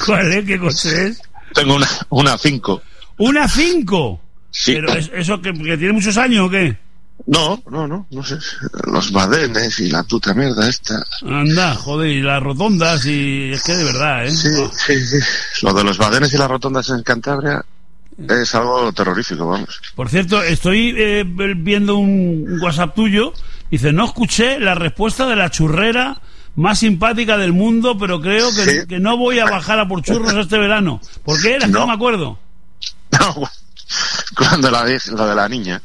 ¿Cuál es? ¿Qué coche es? Tengo una 5. ¿Una 5? Sí. ¿Pero eso que tiene muchos años o qué? No sé. Los badenes y la puta mierda esta. Anda, joder, y las rotondas y... Es que de verdad, ¿eh? Sí. Lo de los badenes y las rotondas en Cantabria es algo terrorífico, vamos. Por cierto, estoy viendo un WhatsApp tuyo. Dice, no escuché la respuesta de la churrera más simpática del mundo, pero creo que no voy a bajar a por churros este verano. ¿Por qué? No me acuerdo. No, cuando lo de la niña.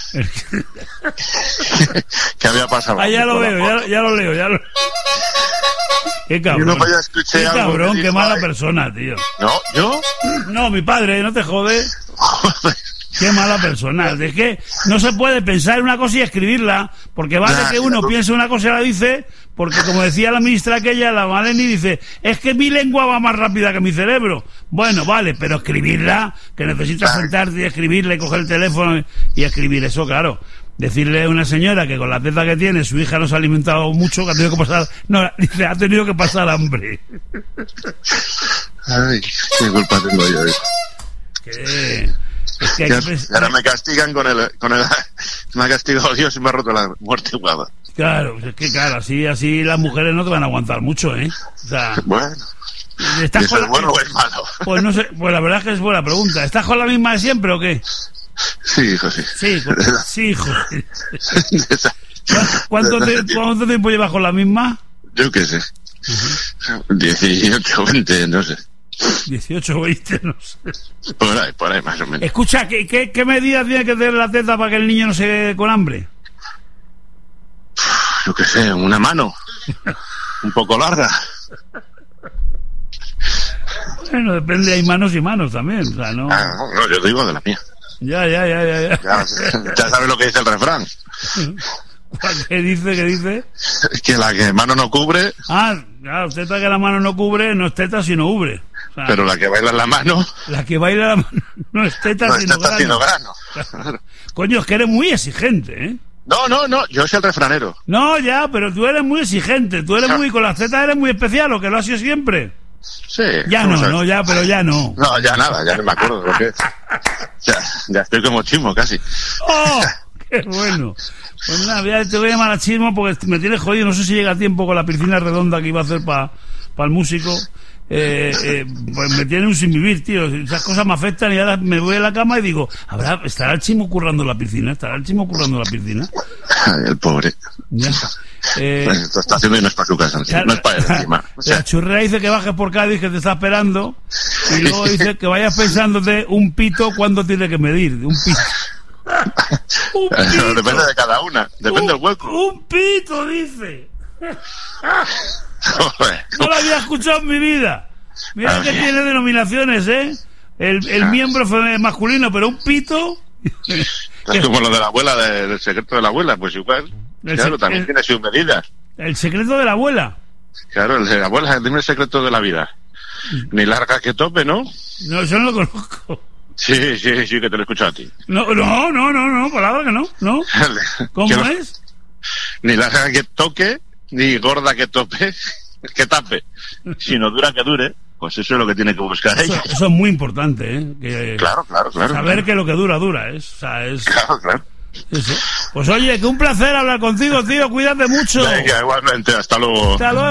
¿Qué había pasado? Ya lo veo, ya lo leo. Qué cabrón. Qué cabrón, qué mala persona, tío. No, ¿yo? No, mi padre, no te jode. Qué mala persona. Es que no se puede pensar en una cosa y escribirla, porque vale que uno piense una cosa y la dice, porque como decía la ministra aquella, la Maleni, dice, es que mi lengua va más rápida que mi cerebro. Bueno, vale, pero escribirla, que necesitas sentarte y escribirla y coger el teléfono y escribir eso, claro. Decirle a una señora que con la teta que tiene su hija no se ha alimentado mucho, que ha tenido que pasar... No, dice, ha tenido que pasar hambre. Ay, qué culpa tengo yo. Es que ahora me castigan con el me ha castigado Dios y me ha roto la muerte guapa. Claro, es que claro, así las mujeres no te van a aguantar mucho, ¿eh? O sea, bueno, ¿es bueno o es malo? Pues no sé, pues la verdad es que es buena pregunta. ¿Estás con la misma de siempre o qué? Sí, hijo, sí. Sí, hijo. ¿Cuánto tiempo llevas con la misma? Yo qué sé. 18, 20, no sé. 18 o 20, no sé. Por ahí más o menos. Escucha, ¿qué medidas tiene que tener la teta para que el niño no se quede con hambre? Yo qué sé, una mano. Un poco larga. Bueno, depende, hay manos y manos también, o sea, no... No, yo digo de la mía. Ya. Ya sabes lo que dice el refrán. ¿Qué dice? Que la que mano no cubre... Claro, teta que la mano no cubre no es teta sino ubre. O sea, pero la que baila en la mano... La que baila la mano no es teta sino grano. Claro. Coño, es que eres muy exigente, ¿eh? No, yo soy el refranero. No, ya, pero tú eres muy exigente. Tú eres muy... Con las tetas eres muy especial, ¿o que lo has sido siempre? Sí. Ya pero ya no. No, ya nada, ya no me acuerdo de lo que es. Ya estoy como Chismo casi. ¡Oh! ¡Qué bueno! Pues nada, ya te voy a llamar a Chismo porque me tienes jodido. No sé si llega a tiempo con la piscina redonda que iba a hacer para el músico. Pues me tiene un sin vivir, tío. Esas cosas me afectan y ahora me voy a la cama y digo, ¿estará el Chismo currando la piscina? Ay, el pobre. Ya. Esto está haciendo y no es para su casa, no es para él encima. La churrera dice que bajes por Cádiz, que te está esperando, y luego dice que vayas pensándote un pito cuando tiene que medir. Un pito. Depende de cada una, depende del hueco. Un pito, dice. No lo había escuchado en mi vida. Mira que tiene denominaciones, ¿eh? El miembro masculino, pero un pito. Es como lo de la abuela, del secreto de la abuela, pues igual. Claro, también tiene sus medidas. ¿El secreto de la abuela? Claro, el de la abuela, dime el secreto de la vida. Ni larga que tope, ¿no? No, yo no lo conozco. Sí, que te lo he escuchado a ti. No, palabra que no. ¿Cómo es? Ni larga que toque, ni gorda que tope, que tape, sino dura que dure. Pues eso es lo que tiene que buscar ella. Eso es muy importante, ¿eh? Que claro. Saber que lo que dura, ¿eh? O sea, es... Claro. Eso. Pues oye, que un placer hablar contigo, tío. Cuídate mucho. Venga, igualmente. Hasta luego. Hasta luego.